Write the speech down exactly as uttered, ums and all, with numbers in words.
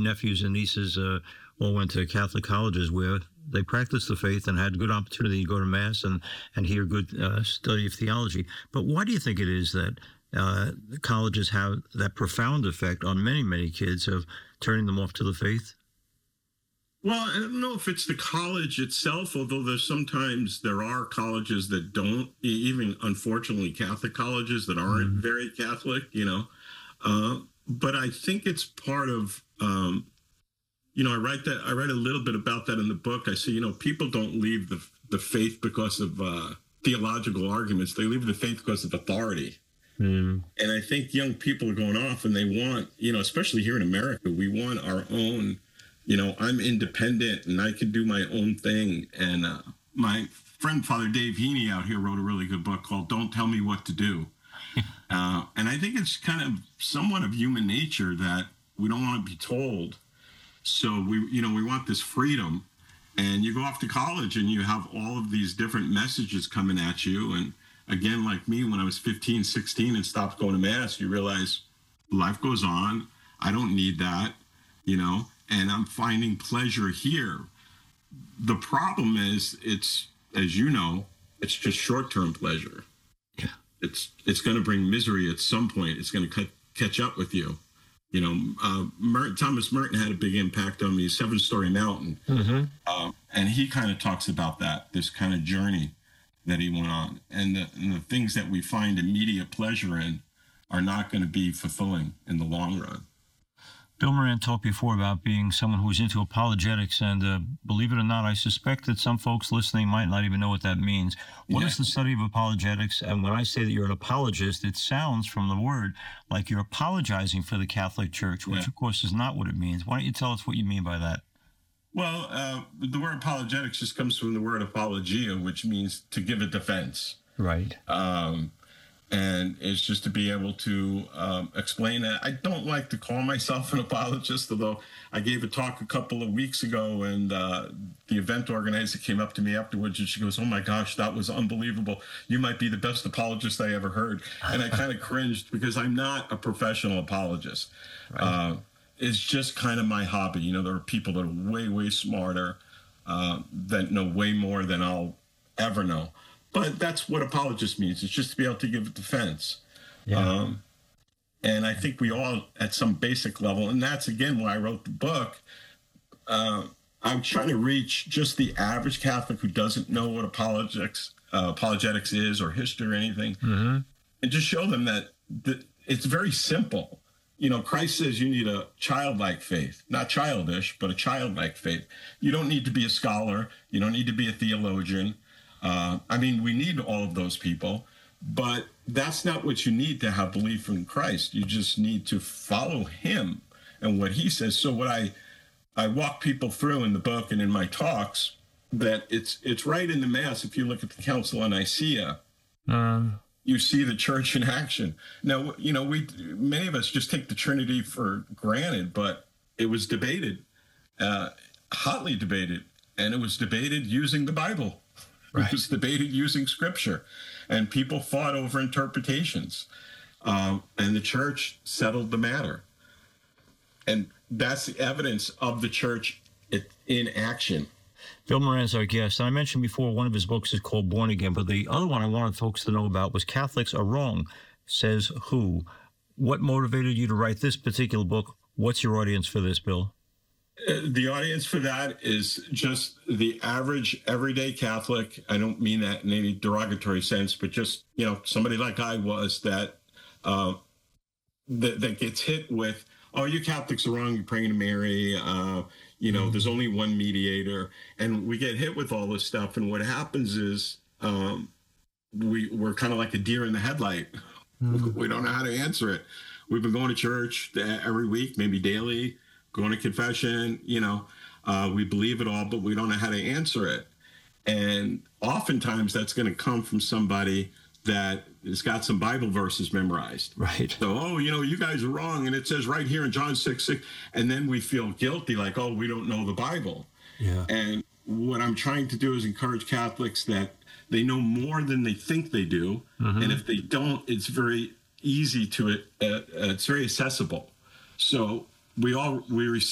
nephews and nieces uh, all went to Catholic colleges where they practiced the faith and had good opportunity to go to Mass and, and hear good uh, study of theology. But why do you think it is that uh, colleges have that profound effect on many, many kids of turning them off to the faith? Well, I don't know if it's the college itself, although there's sometimes there are colleges that don't, even unfortunately Catholic colleges that aren't mm-hmm. very Catholic, you know. Uh, but I think it's part of, um, you know, I write that I write a little bit about that in the book. I say, you know, people don't leave the the faith because of uh, theological arguments. They leave the faith because of authority. Mm. And I think young people are going off and they want, you know, especially here in America, we want our own. You know, I'm independent and I can do my own thing. And uh, my friend, Father Dave Heaney out here wrote a really good book called Don't Tell Me What to Do. uh, and I think it's kind of somewhat of human nature that we don't want to be told. So we, you know, we want this freedom. And you go off to college and you have all of these different messages coming at you. And again, like me, when I was fifteen, sixteen and stopped going to Mass, you realize life goes on. I don't need that, you know. And I'm finding pleasure here. The problem is, it's, as you know, it's just short-term pleasure. Yeah. It's it's going to bring misery at some point. It's going to catch up with you. You know, uh, Mer- Thomas Merton had a big impact on me, Seven Storey Mountain. Mm-hmm. Uh, and he kind of talks about that, this kind of journey that he went on. And the, and the things that we find immediate pleasure in are not going to be fulfilling in the long run. Bill Moran talked before about being someone who was into apologetics, and uh, believe it or not, I suspect that some folks listening might not even know what that means. What yeah. is the study of apologetics? And when I say that you're an apologist, it sounds from the word like you're apologizing for the Catholic Church, which, yeah. of course, is not what it means. Why don't you tell us what you mean by that? Well, uh, the word apologetics just comes from the word apologia, which means to give a defense. Right. Um And it's just to be able to um, explain that. I don't like to call myself an apologist, although I gave a talk a couple of weeks ago, and uh, the event organizer came up to me afterwards, and she goes, "Oh my gosh, that was unbelievable. You might be the best apologist I ever heard." And I kind of cringed because I'm not a professional apologist. Right. Uh, it's just kind of my hobby. You know, there are people that are way, way smarter, uh, that know way more than I'll ever know. But that's what apologist means. It's just to be able to give a defense. Yeah. Um, and I think we all, at some basic level, and that's, again, why I wrote the book, uh, I'm trying to reach just the average Catholic who doesn't know what apologetics, uh, apologetics is or history or anything, mm-hmm. and just show them that, that it's very simple. You know, Christ says you need a childlike faith, not childish, but a childlike faith. You don't need to be a scholar. You don't need to be a theologian. Uh, I mean, we need all of those people, but that's not what you need to have belief in Christ. You just need to follow him and what he says. So what I I walk people through in the book and in my talks, that it's it's right in the Mass. If you look at the Council of Nicaea, um. you see the church in action. Now, you know, we many of us just take the Trinity for granted, but it was debated, uh, hotly debated, and it was debated using the Bible. Right. It was debated using Scripture, and people fought over interpretations, uh, and the church settled the matter. And that's the evidence of the church in action. Bill Moran's our guest. And I mentioned before, one of his books is called Born Again, but the other one I wanted folks to know about was Catholics Are Wrong, Says Who? What motivated you to write this particular book? What's your audience for this, Bill? The audience for that is just the average everyday Catholic. I don't mean that in any derogatory sense, but just, you know, somebody like I was that uh, that, that gets hit with, oh, you Catholics are wrong, you're praying to Mary, uh, you know, mm-hmm. there's only one mediator. And we get hit with all this stuff. And what happens is um, we, we're kind of like a deer in the headlight. Mm-hmm. We don't know how to answer it. We've been going to church every week, maybe daily, going to confession, you know, uh, we believe it all, but we don't know how to answer it. And oftentimes that's going to come from somebody that has got some Bible verses memorized. Right. So, oh, you know, you guys are wrong. And it says right here in John six, six, and then we feel guilty, like, oh, we don't know the Bible. Yeah. And what I'm trying to do is encourage Catholics that they know more than they think they do. Mm-hmm. And if they don't, it's very easy to, uh, uh, it's very accessible. So we all, we receive